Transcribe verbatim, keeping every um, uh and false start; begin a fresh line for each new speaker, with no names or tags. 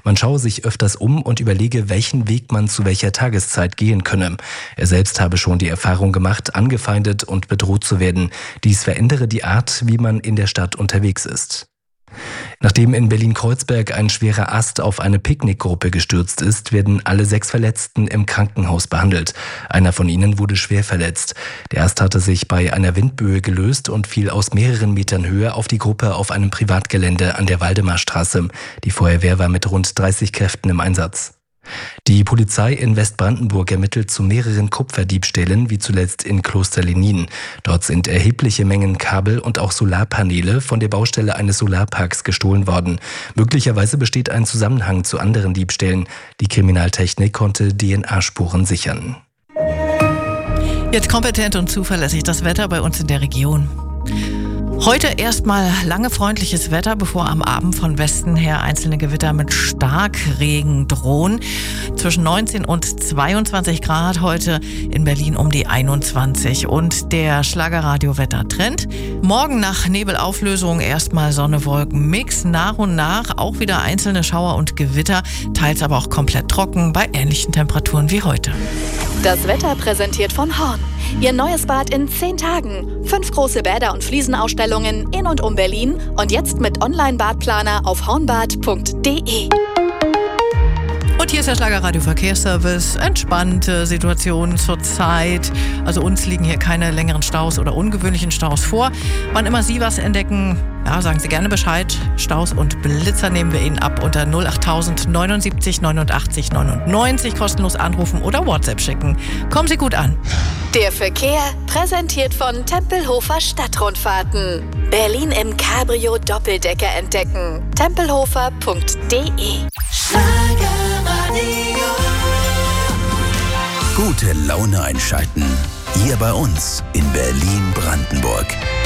Man schaue sich öfters um und überlege, welchen Weg man zu welcher Tageszeit gehen könne. Er selbst habe schon die Erfahrung gemacht, angefeindet und bedroht zu werden. Dies verändere die Art, wie man in der Stadt unterwegs ist. Nachdem in Berlin-Kreuzberg ein schwerer Ast auf eine Picknickgruppe gestürzt ist, werden alle sechs Verletzten im Krankenhaus behandelt. Einer von ihnen wurde schwer verletzt. Der Ast hatte sich bei einer Windböe gelöst und fiel aus mehreren Metern Höhe auf die Gruppe auf einem Privatgelände an der Waldemarstraße. Die Feuerwehr war mit rund dreißig Kräften im Einsatz. Die Polizei in Westbrandenburg ermittelt zu mehreren Kupferdiebstählen, wie zuletzt in Kloster-Lenin. Dort sind erhebliche Mengen Kabel und auch Solarpaneele von der Baustelle eines Solarparks gestohlen worden. Möglicherweise besteht ein Zusammenhang zu anderen Diebstählen. Die Kriminaltechnik konnte D N A-Spuren sichern.
Jetzt kompetent und zuverlässig das Wetter bei uns in der Region. Heute erstmal lange freundliches Wetter, bevor am Abend von Westen her einzelne Gewitter mit Starkregen drohen. Zwischen neunzehn und zweiundzwanzig Grad, heute in Berlin um die einundzwanzig. Und der Schlagerradio-Wettertrend. Morgen nach Nebelauflösung erstmal Sonne-Wolken-Mix. Nach und nach auch wieder einzelne Schauer und Gewitter, teils aber auch komplett trocken bei ähnlichen Temperaturen wie heute.
Das Wetter präsentiert von Horn. Ihr neues Bad in zehn Tagen. Fünf große Bäder und Fliesenausstellungen in und um Berlin und jetzt mit Online-Badplaner auf hornbad punkt de.
Und hier ist der Schlagerradio Verkehrsservice. Entspannte Situation zurzeit. Also uns liegen hier keine längeren Staus oder ungewöhnlichen Staus vor. Wann immer Sie was entdecken, ja, sagen Sie gerne Bescheid. Staus und Blitzer nehmen wir Ihnen ab unter null acht tausend neunundsiebzig neunundachtzig neunundneunzig. Kostenlos anrufen oder WhatsApp schicken. Kommen Sie gut an.
Der Verkehr präsentiert von Tempelhofer Stadtrundfahrten. Berlin im Cabrio Doppeldecker entdecken. tempelhofer punkt de.
Gute Laune einschalten. Hier bei uns in Berlin-Brandenburg.